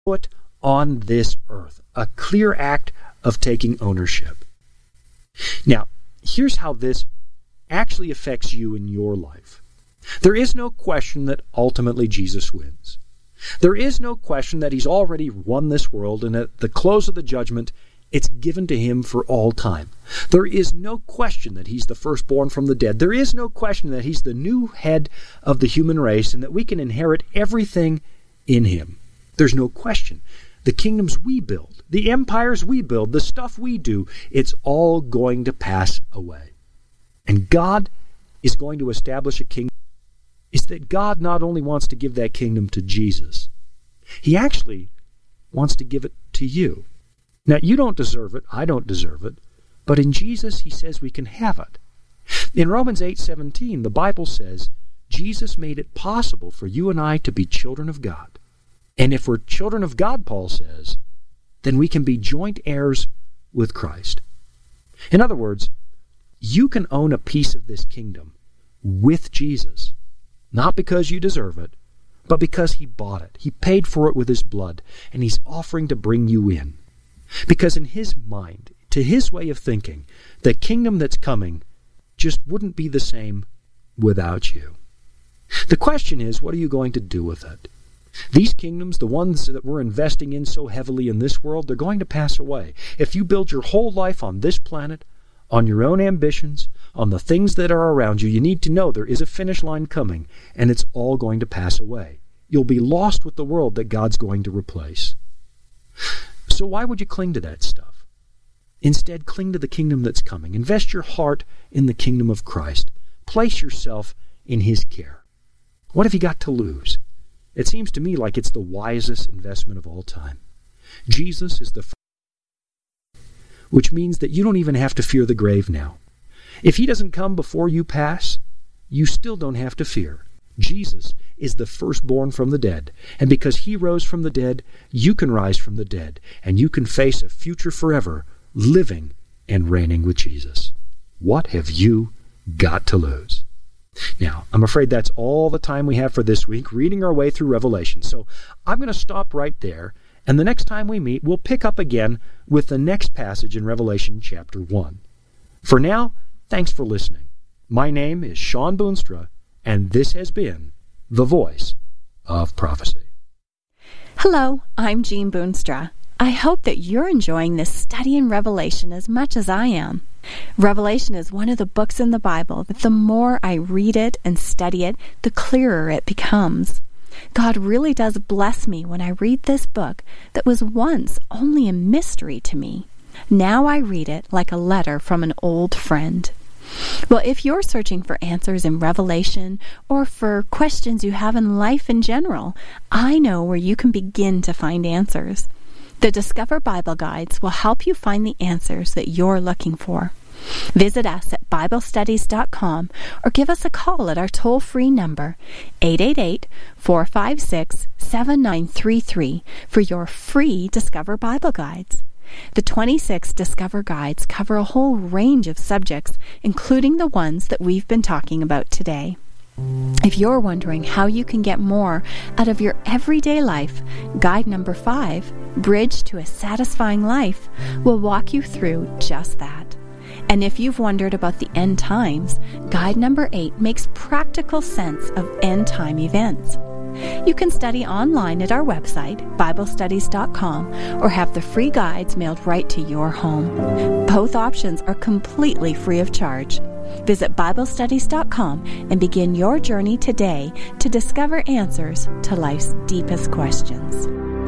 put on this earth, a clear act of taking ownership. Now, here's how this actually affects you in your life. There is no question that ultimately Jesus wins. There is no question that he's already won this world, and at the close of the judgment, it's given to him for all time. There is no question that he's the firstborn from the dead. There is no question that he's the new head of the human race and that we can inherit everything in him. There's no question. The kingdoms we build, the empires we build, the stuff we do, it's all going to pass away. And God is going to establish a kingdom. Is that God not only wants to give that kingdom to Jesus, he actually wants to give it to you. Now, you don't deserve it, I don't deserve it, but in Jesus he says we can have it. In Romans 8:17, the Bible says, Jesus made it possible for you and I to be children of God. And if we're children of God, Paul says, then we can be joint heirs with Christ. In other words, you can own a piece of this kingdom with Jesus. Not because you deserve it, but because he bought it. He paid for it with his blood, and he's offering to bring you in. Because in his mind, to his way of thinking, the kingdom that's coming just wouldn't be the same without you. The question is, what are you going to do with it? These kingdoms, the ones that we're investing in so heavily in this world, they're going to pass away. If you build your whole life on this planet, on your own ambitions, on the things that are around you, you need to know there is a finish line coming, and it's all going to pass away. You'll be lost with the world that God's going to replace. So why would you cling to that stuff? Instead, cling to the kingdom that's coming. Invest your heart in the kingdom of Christ. Place yourself in his care. What have you got to lose? It seems to me like it's the wisest investment of all time. Jesus is the first, which means that you don't even have to fear the grave now. If he doesn't come before you pass, you still don't have to fear. Jesus is the firstborn from the dead, and because he rose from the dead, you can rise from the dead, and you can face a future forever, living and reigning with Jesus. What have you got to lose? Now, I'm afraid that's all the time we have for this week, reading our way through Revelation. So I'm going to stop right there, and the next time we meet, we'll pick up again with the next passage in Revelation chapter 1. For now, thanks for listening. My name is Sean Boonstra, and this has been The Voice of Prophecy. Hello, I'm Jean Boonstra. I hope that you're enjoying this study in Revelation as much as I am. Revelation is one of the books in the Bible that the more I read it and study it, the clearer it becomes. God really does bless me when I read this book that was once only a mystery to me. Now I read it like a letter from an old friend. Well, if you're searching for answers in Revelation or for questions you have in life in general, I know where you can begin to find answers. The Discover Bible Guides will help you find the answers that you're looking for. Visit us at BibleStudies.com or give us a call at our toll-free number, 888-456-7933, for your free Discover Bible Guides. The 26 Discover Guides cover a whole range of subjects, including the ones that we've been talking about today. If you're wondering how you can get more out of your everyday life, Guide number 5, Bridge to a Satisfying Life, will walk you through just that. And if you've wondered about the end times, Guide number 8 makes practical sense of end time events. You can study online at our website, BibleStudies.com, or have the free guides mailed right to your home. Both options are completely free of charge. Visit BibleStudies.com and begin your journey today to discover answers to life's deepest questions.